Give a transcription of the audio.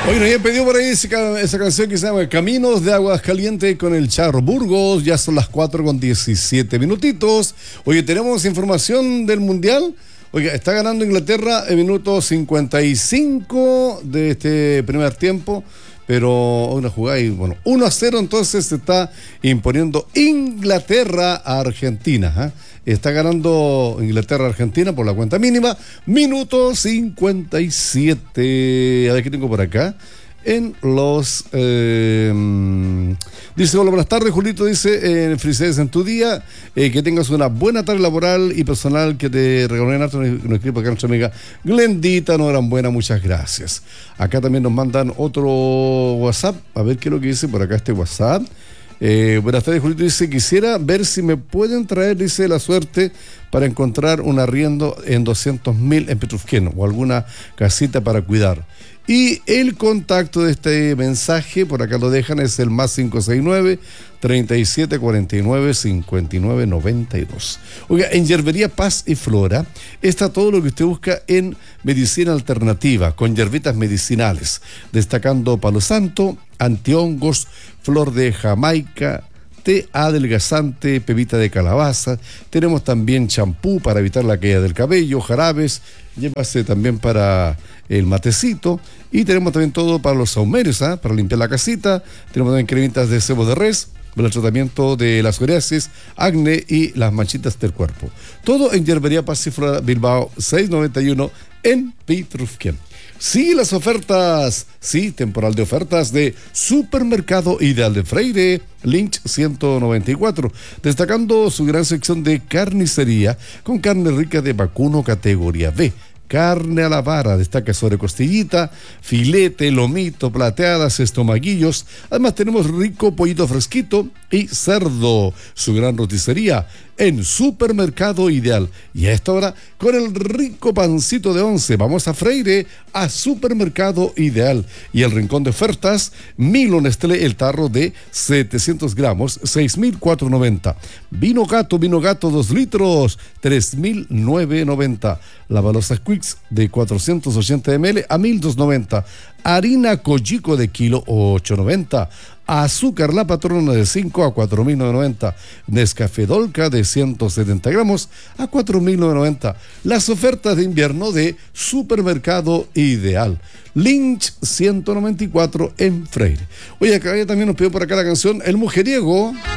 Oye, nos habían pedido por ahí esa canción que se llama Caminos de Aguascalientes con el Charro Burgos. Ya son las 4:17 minutitos. Oye, tenemos información del Mundial. Oiga, está ganando Inglaterra en minuto 55 de este primer tiempo. Pero una jugada y bueno, 1-0, entonces se está imponiendo Inglaterra a Argentina. Está ganando Inglaterra a Argentina por la cuenta mínima. Minuto 57. A ver qué tengo por acá. En los... dice, hola, buenas tardes, Julito, dice, felicidades en tu día, que tengas una buena tarde laboral y personal, que te regalen harto. Nos escribe acá nuestra amiga Glendita, no eran buenas, muchas gracias. Acá también nos mandan otro WhatsApp, a ver qué es lo que dice por acá este WhatsApp. Buenas tardes, Julito, dice, quisiera ver si me pueden traer, dice, la suerte para encontrar un arriendo en 200.000 en Petrufqueno o alguna casita para cuidar. Y el contacto de este mensaje, por acá lo dejan, es el más 569-3749-5992. Oiga, en Yerbería Paz y Flora está todo lo que usted busca en medicina alternativa, con hierbitas medicinales, destacando palo santo, antihongos, flor de Jamaica, té adelgazante, pepita de calabaza. Tenemos también champú para evitar la caída del cabello, jarabes, llévase también para el matecito, y tenemos también todo para los saumerios, para limpiar la casita. Tenemos también cremitas de sebo de res para el tratamiento de la psoriasis, acné y las manchitas del cuerpo. Todo en Yerbería Paz y Flora, Bilbao 691 en Petrufquén. Sí, las ofertas, sí, temporal de ofertas de Supermercado Ideal de Freire, Lynch 194, destacando su gran sección de carnicería con carne rica de vacuno categoría B. Carne a la vara, destaca sobre costillita, filete, lomito, plateadas, estomaguillos. Además tenemos rico pollito fresquito y cerdo. Su gran roticería en Supermercado Ideal. Y a esta hora, con el rico pancito de 11, vamos a Freire, a Supermercado Ideal. Y el rincón de ofertas, Milo Nestlé, el tarro de 700 gramos, 6.490. Vino gato 2 litros, 3.990. La balosa Quicks de 480 ml a 1.290. Harina Coyico de kilo, 8.90. Azúcar La Patrona de 5 a 4.990. Nescafé Dolca de 170 gramos a 4.990. Las ofertas de invierno de Supermercado Ideal. Lynch 194 en Freire. Oye, acá también nos pidió por acá la canción El Mujeriego.